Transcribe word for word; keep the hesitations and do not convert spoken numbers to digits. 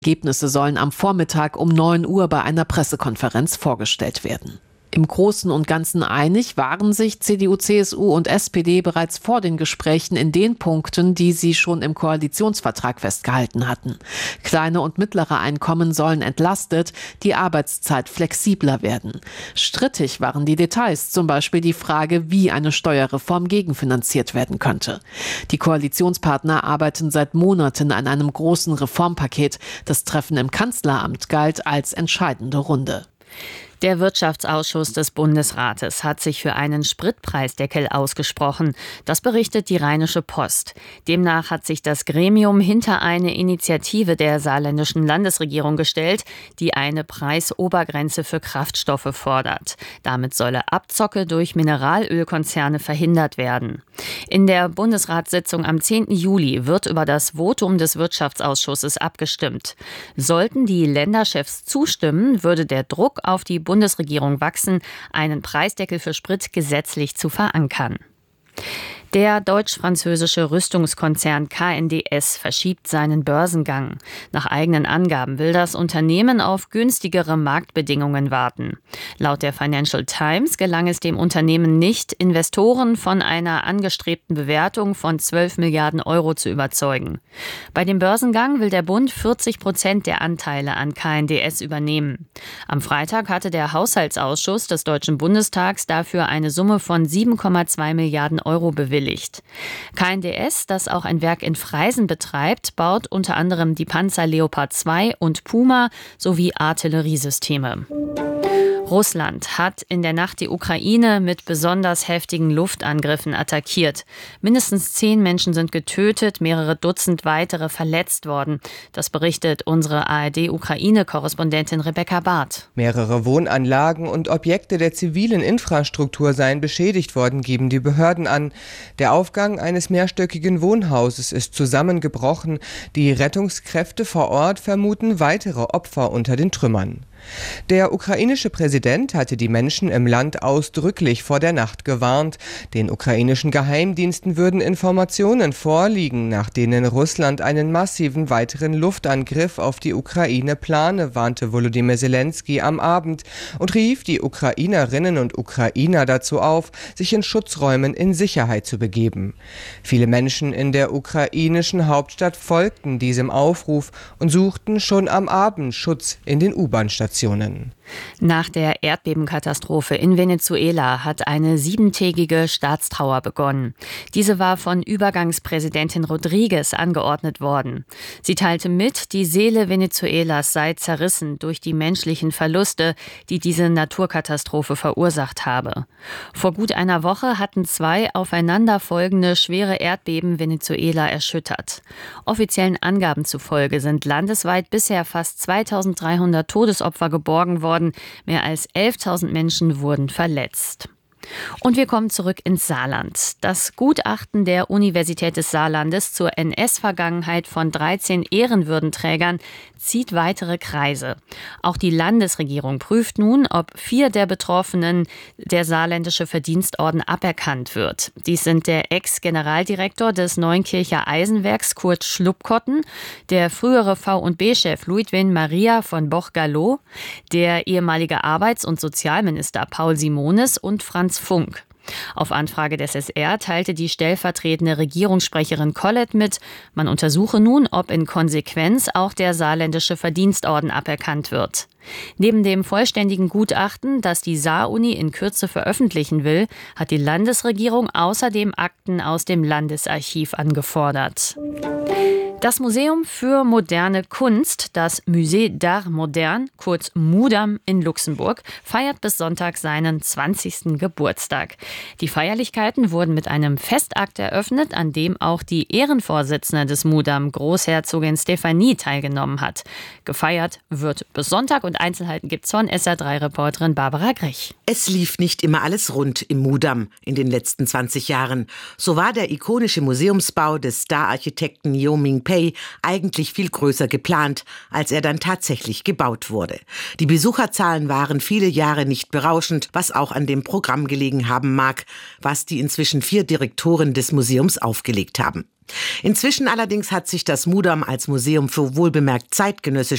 Ergebnisse sollen am Vormittag um neun Uhr bei einer Pressekonferenz vorgestellt werden. Im Großen und Ganzen einig waren sich C D U, C S U und S P D bereits vor den Gesprächen in den Punkten, die sie schon im Koalitionsvertrag festgehalten hatten. Kleine und mittlere Einkommen sollen entlastet, die Arbeitszeit flexibler werden. Strittig waren die Details, zum Beispiel die Frage, wie eine Steuerreform gegenfinanziert werden könnte. Die Koalitionspartner arbeiten seit Monaten an einem großen Reformpaket. Das Treffen im Kanzleramt galt als entscheidende Runde. Der Wirtschaftsausschuss des Bundesrates hat sich für einen Spritpreisdeckel ausgesprochen. Das berichtet die Rheinische Post. Demnach hat sich das Gremium hinter eine Initiative der saarländischen Landesregierung gestellt, die eine Preisobergrenze für Kraftstoffe fordert. Damit solle Abzocke durch Mineralölkonzerne verhindert werden. In der Bundesratssitzung am zehnten Juli wird über das Votum des Wirtschaftsausschusses abgestimmt. Sollten die Länderchefs zustimmen, würde der Druck auf die Bundesregierung wachsen, einen Preisdeckel für Sprit gesetzlich zu verankern. Der deutsch-französische Rüstungskonzern K N D S verschiebt seinen Börsengang. Nach eigenen Angaben will das Unternehmen auf günstigere Marktbedingungen warten. Laut der Financial Times gelang es dem Unternehmen nicht, Investoren von einer angestrebten Bewertung von zwölf Milliarden Euro zu überzeugen. Bei dem Börsengang will der Bund vierzig Prozent der Anteile an K N D S übernehmen. Am Freitag hatte der Haushaltsausschuss des Deutschen Bundestags dafür eine Summe von sieben Komma zwei Milliarden Euro bewilligt. K N D S, das auch ein Werk in Freisen betreibt, baut unter anderem die Panzer Leopard zwei und Puma sowie Artilleriesysteme. Russland hat in der Nacht die Ukraine mit besonders heftigen Luftangriffen attackiert. Mindestens zehn Menschen sind getötet, mehrere Dutzend weitere verletzt worden. Das berichtet unsere A R D-Ukraine-Korrespondentin Rebecca Barth. Mehrere Wohnanlagen und Objekte der zivilen Infrastruktur seien beschädigt worden, geben die Behörden an. Der Aufgang eines mehrstöckigen Wohnhauses ist zusammengebrochen. Die Rettungskräfte vor Ort vermuten weitere Opfer unter den Trümmern. Der ukrainische Präsident hatte die Menschen im Land ausdrücklich vor der Nacht gewarnt. Den ukrainischen Geheimdiensten würden Informationen vorliegen, nach denen Russland einen massiven weiteren Luftangriff auf die Ukraine plane, warnte Volodymyr Zelensky am Abend und rief die Ukrainerinnen und Ukrainer dazu auf, sich in Schutzräumen in Sicherheit zu begeben. Viele Menschen in der ukrainischen Hauptstadt folgten diesem Aufruf und suchten schon am Abend Schutz in den U-Bahn-Stationen. Nach der Erdbebenkatastrophe in Venezuela hat eine siebentägige Staatstrauer begonnen. Diese war von Übergangspräsidentin Rodriguez angeordnet worden. Sie teilte mit, die Seele Venezuelas sei zerrissen durch die menschlichen Verluste, die diese Naturkatastrophe verursacht habe. Vor gut einer Woche hatten zwei aufeinanderfolgende schwere Erdbeben Venezuela erschüttert. Offiziellen Angaben zufolge sind landesweit bisher fast zweitausenddreihundert Todesopfer geborgen worden. Mehr als elftausend Menschen wurden verletzt. Und wir kommen zurück ins Saarland. Das Gutachten der Universität des Saarlandes zur N S-Vergangenheit von dreizehn Ehrenwürdenträgern zieht weitere Kreise. Auch die Landesregierung prüft nun, ob vier der Betroffenen der Saarländische Verdienstorden aberkannt wird. Dies sind der Ex-Generaldirektor des Neunkircher Eisenwerks Kurt Schlupkotten, der frühere V und B-Chef Ludwin Maria von Boch-Gallo, der ehemalige Arbeits- und Sozialminister Paul Simonis und Franz Funk. Auf Anfrage des S R teilte die stellvertretende Regierungssprecherin Collett mit, man untersuche nun, ob in Konsequenz auch der Saarländische Verdienstorden aberkannt wird. Neben dem vollständigen Gutachten, das die Saar-Uni in Kürze veröffentlichen will, hat die Landesregierung außerdem Akten aus dem Landesarchiv angefordert. Das Museum für moderne Kunst, das Musée d'Art Moderne, kurz MUDAM in Luxemburg, feiert bis Sonntag seinen zwanzigsten Geburtstag. Die Feierlichkeiten wurden mit einem Festakt eröffnet, an dem auch die Ehrenvorsitzende des MUDAM, Großherzogin Stephanie, teilgenommen hat. Gefeiert wird bis Sonntag und Einzelheiten gibt's von S R drei Reporterin Barbara Grech. Es lief nicht immer alles rund im MUDAM in den letzten zwanzig Jahren. So war der ikonische Museumsbau des Star-Architekten Yeo Ming-Pei eigentlich viel größer geplant, als er dann tatsächlich gebaut wurde. Die Besucherzahlen waren viele Jahre nicht berauschend, was auch an dem Programm gelegen haben mag, was die inzwischen vier Direktoren des Museums aufgelegt haben. Inzwischen allerdings hat sich das Mudam als Museum für wohlbemerkt zeitgenössische